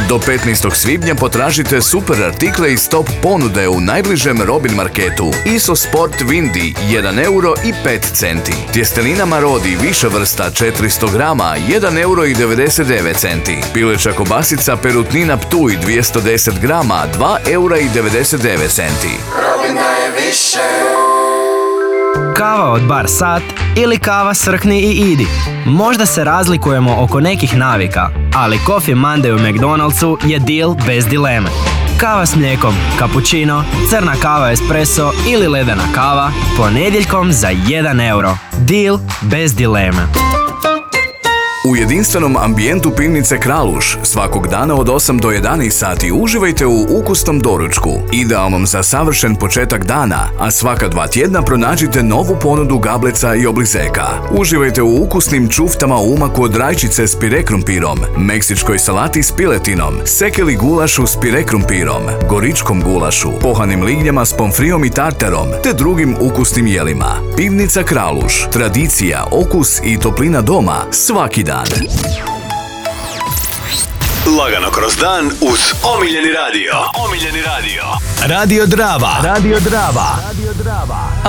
Do 15. svibnja potražite super artikle iz top ponude u najbližem Robin marketu. ISO Sport Windy 1 euro i 5 centi. Tjestenina Marodi više vrsta 400 grama 1 euro i 99 centi. Pileća kobasica Perutnina Ptuj 210 grama 2 eura i 99 centi. Robin daje više. Kava od Bar Sat ili kava Srkni i idi. Možda se razlikujemo oko nekih navika, ali Coffee Monday u McDonald'su je deal bez dileme. Kava s mlijekom, cappuccino, crna kava espresso ili ledena kava, ponedjeljkom za 1 euro. Deal bez dileme. U jedinstvenom ambijentu pivnice Kraluš svakog dana od 8 do 11 sati uživajte u ukusnom doručku, idealnom za savršen početak dana, a svaka 2 tjedna pronađite novu ponudu gablica i oblizeka. Uživajte u ukusnim čuftama u umaku od rajčice s pire krumpirom, meksičkoj salati s piletinom, sekeli gulašu s pire krumpirom, goričkom gulašu, pohanim lignjama s pomfrijom i tartarom, te drugim ukusnim jelima. Pivnica Kraluš, tradicija, okus i toplina doma svaki dan. Lagano kroz dan uz omiljeni radio. Radio Drava.